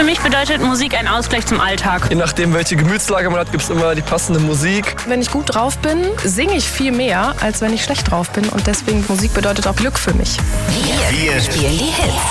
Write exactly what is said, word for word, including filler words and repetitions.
Für mich bedeutet Musik ein Ausgleich zum Alltag. Je nachdem, welche Gemütslage man hat, gibt es immer die passende Musik. Wenn ich gut drauf bin, singe ich viel mehr, als wenn ich schlecht drauf bin. Und deswegen, Musik bedeutet auch Glück für mich. Wir, wir spielen die Hits.